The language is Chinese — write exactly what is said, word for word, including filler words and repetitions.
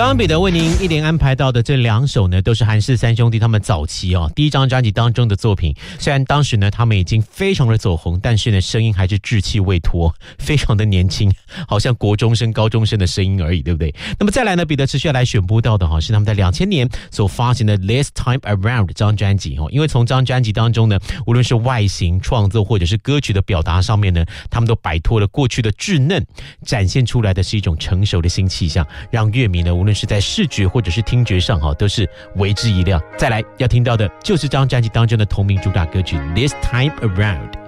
刚刚彼得为您一连安排到的这两首呢，都是韩氏三兄弟他们早期哦第一张专辑当中的作品。虽然当时呢他们已经非常的走红，但是呢声音还是稚气未脱，非常的年轻，好像国中生高中生的声音而已，对不对？那么再来呢，彼得持续要来选播到的哈是他们在两千年所发行的 This Time Around 这张专辑哦。因为从这张专辑当中呢，无论是外形创作或者是歌曲的表达上面呢，他们都摆脱了过去的稚嫩，展现出来的是一种成熟的新气象，让乐迷呢无论是在视觉或者是听觉上都是为之一亮。再来要听到的就是这张专辑当中的同名主打歌曲 This Time Around。